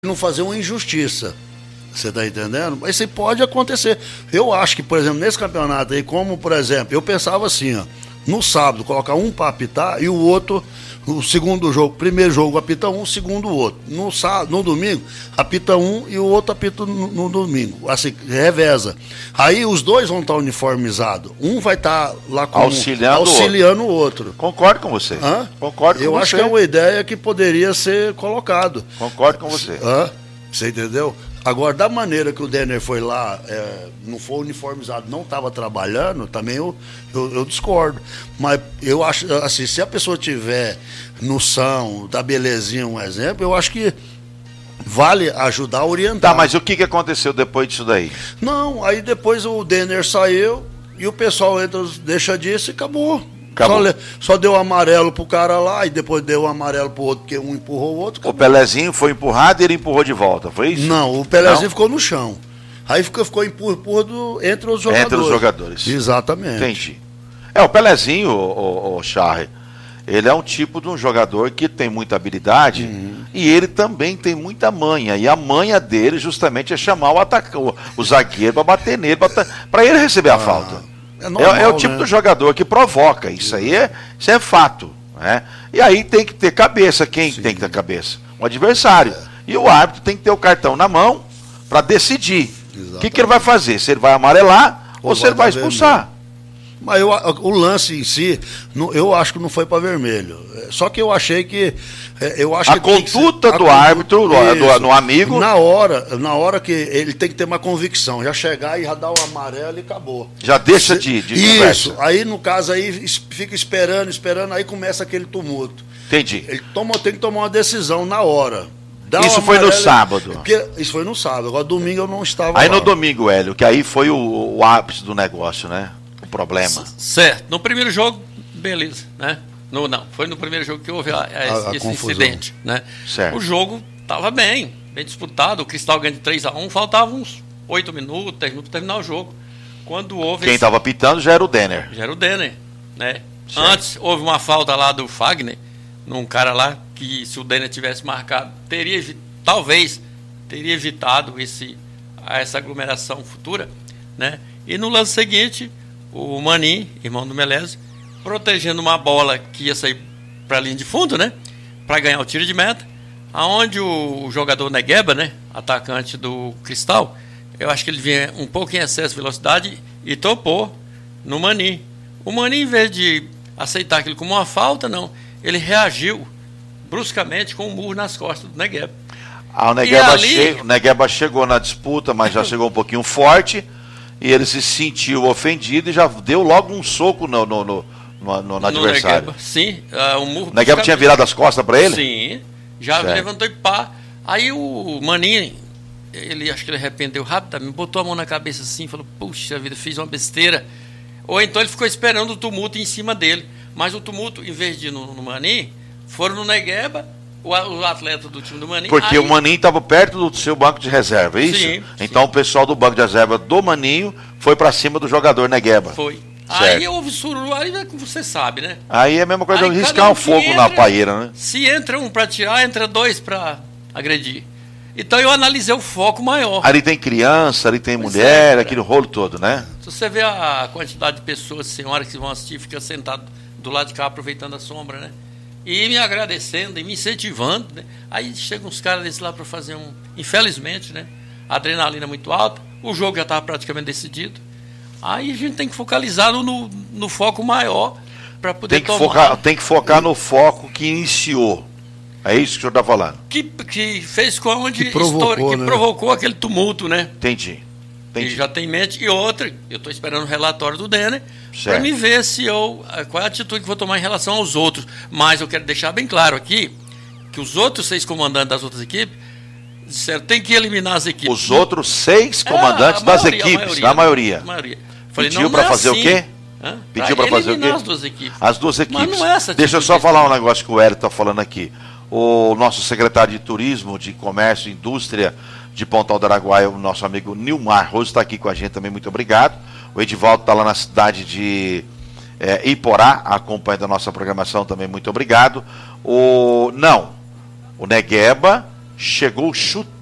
não fazer uma injustiça. Você tá entendendo? Mas isso pode acontecer. Eu acho que, por exemplo, nesse campeonato aí, como, por exemplo, eu pensava assim, ó, no sábado, colocar um para apitar e o outro, o segundo jogo, primeiro jogo apita um, segundo o outro. No sábado, no domingo, apita um e o outro apita no domingo. Assim, reveza. Aí os dois vão estar uniformizados. Um vai estar lá como, auxiliando o outro. Concordo com você. Hã? Concordo com você. Eu acho que é uma ideia que poderia ser colocado. Concordo com você. Você entendeu? Agora, da maneira que o Denner foi lá, não foi uniformizado, não estava trabalhando, também eu discordo. Mas eu acho, assim, se a pessoa tiver noção da belezinha, um exemplo, eu acho que vale ajudar a orientar. Tá, mas o que aconteceu depois disso daí? Não, aí depois o Denner saiu e o pessoal entra, deixa disso e acabou. Só deu amarelo pro cara lá e depois deu amarelo pro outro, porque um empurrou o outro. Acabou. O Pelezinho foi empurrado e ele empurrou de volta, foi isso? Não, o Pelezinho ficou no chão. Aí ficou empurro entre os jogadores. Entre os jogadores. Exatamente. Entendi. O Pelezinho, o Charre, ele é um tipo de um jogador que tem muita habilidade e ele também tem muita manha. E a manha dele justamente é chamar o zagueiro para bater nele, para ele receber a falta. É normal, o tipo do jogador que provoca, isso aí isso é fato. Né? E aí tem que ter cabeça, quem tem que ter cabeça? O adversário. E o árbitro tem que ter o cartão na mão para decidir o que ele vai fazer, se ele vai amarelar ou se ele vai expulsar. Mas o lance em si, eu acho que não foi para vermelho. Só que eu achei que... a conduta do árbitro, no amigo... Na hora que ele tem que ter uma convicção. Já chegar e já dar o amarelo e acabou. Já deixa de conversa. Isso. Aí, no caso, aí fica esperando, aí começa aquele tumulto. Entendi. Ele tem que tomar uma decisão na hora. Isso foi no sábado. Isso foi no sábado. Agora, domingo eu não estava aí lá. No domingo, Hélio, que aí foi o ápice do negócio, né? Problema. Certo. No primeiro jogo, beleza, né? Não, foi no primeiro jogo que houve esse incidente, né? Certo. O jogo estava bem disputado, o Cristal ganhou de 3-1, faltavam uns 8 minutos, 10 minutos para terminar o jogo. Quando houve... Quem estava pitando já era o Denner. Né? Antes houve uma falta lá do Fagner, num cara lá que se o Denner tivesse marcado, talvez teria evitado essa aglomeração futura, né? E no lance seguinte, o Manin, irmão do Melésio, protegendo uma bola que ia sair para a linha de fundo, né? Para ganhar o tiro de meta, aonde o jogador Negueba, né? Atacante do Cristal, eu acho que ele vinha um pouco em excesso de velocidade e topou no Manin. O Manin, em vez de aceitar aquilo como uma falta, não. Ele reagiu bruscamente com um murro nas costas do Negueba. O Negueba chegou na disputa, mas já chegou um pouquinho forte. E ele se sentiu ofendido e já deu logo um soco no adversário. Negueba, sim, um murro. O Negueba tinha virado as costas para ele? Sim, já levantou e pá. Aí o Maninho, acho que ele arrependeu rapidamente, botou a mão na cabeça assim, falou, puxa vida, fiz uma besteira. Ou então ele ficou esperando o tumulto em cima dele. Mas o tumulto, em vez de ir no Maninho, foram no Negueba, o atleta do time do Maninho. Porque o Maninho estava perto do seu banco de reserva, é isso? Sim. Então o pessoal do banco de reserva do Maninho foi para cima do jogador Negueba. Foi. Certo. Aí houve sururu, aí você sabe, né? Aí é a mesma coisa de riscar um fogo na paeira, né? Se entra um para tirar, entra dois para agredir. Então eu analisei o foco maior. Ali tem criança, ali tem mulher, aquele rolo todo, né? Se você vê a quantidade de pessoas, senhoras que vão assistir, fica sentado do lado de cá aproveitando a sombra, né? E me agradecendo e me incentivando, né? Aí chegam uns caras desses lá para fazer infelizmente, né? A adrenalina muito alta, o jogo já estava praticamente decidido. Aí a gente tem que focalizar no foco maior para poder Tem que focar no foco que iniciou. É isso que o senhor está falando? Que fez com onde provocou aquele tumulto, né? Entendi. E já tem em mente. E outra, eu estou esperando o relatório do Denner para me ver qual é a atitude que vou tomar em relação aos outros. Mas eu quero deixar bem claro aqui que os outros 6 comandantes das outras equipes disseram que tem que eliminar as equipes. Os outros 6 comandantes das equipes, a maioria. Pediu para fazer o quê? Pediu para fazer o quê? As duas equipes. As duas equipes. Mas não é essa Deixa eu só falar um negócio que o Hélio está falando aqui. O nosso secretário de Turismo, de Comércio e Indústria de Pontal do Araguaia, o nosso amigo Nilmar Roso, está aqui com a gente também, muito obrigado. O Edivaldo está lá na cidade de Iporá, acompanhando a nossa programação também, muito obrigado. O Negueba chegou chutando